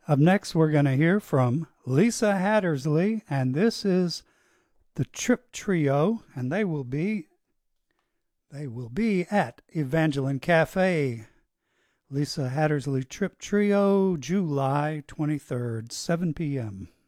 Up next, we're going to hear from Lisa Hattersley, and this is the Trip Trio, and they will be at Evangeline Cafe. Lisa Hattersley Trip Trio, July 23rd, 7 p.m.